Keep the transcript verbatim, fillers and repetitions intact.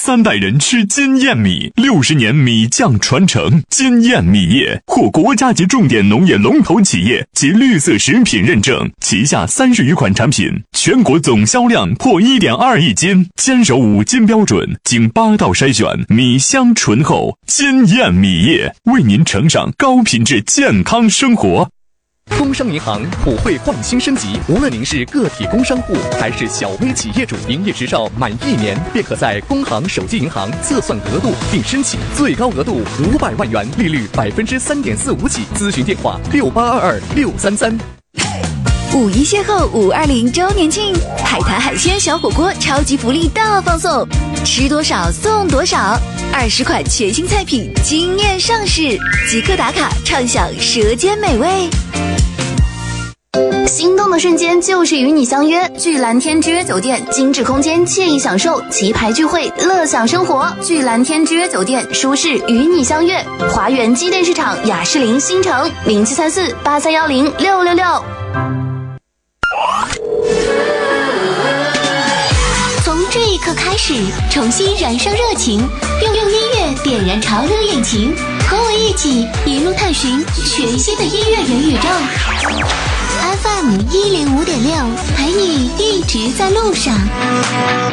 三代人吃金燕米，六十年米酱传承。金燕米业获国家级重点农业龙头企业及绿色食品认证，旗下三十余款产品，全国总销量破 一点二亿斤，坚守五金标准，经八道筛选，米香醇厚。金燕米业为您呈上高品质健康生活。 工商银行普惠换新升级，无论您是个体工商户还是小微企业主，营业执照满一年便可在工行手机银行测算额度并申请，最高额度五百万元，利率百分之三点四五起。咨询电话六八二二六三三。 五一邂逅五二零周年庆，海滩海鲜小火锅超级福利大放送，吃多少送多少，二十款全新菜品惊艳上市，即刻打卡畅享舌尖美味。 心动的瞬间就是与你相约，聚蓝天之约酒店，精致空间，惬意享受，棋牌聚会，乐享生活。聚蓝天之约酒店，舒适与你相约。华园机电市场雅士林新城零七三四八三幺零六六六。 从这一刻开始，重新燃烧热情，用用音乐点燃潮流引擎，和我一起一路探寻全新的音乐元宇宙。F M 一零五点六，陪你一直在路上。